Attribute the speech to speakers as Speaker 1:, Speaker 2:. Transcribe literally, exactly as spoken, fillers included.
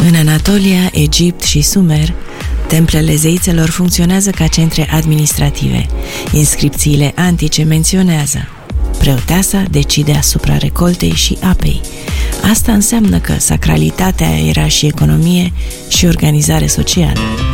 Speaker 1: În Anatolia, Egipt și Sumer, templele zeițelor funcționează ca centre administrative. Inscripțiile antice menționează: preoteasa decide asupra recoltei și apei. Asta înseamnă că sacralitatea era și economie și organizare socială.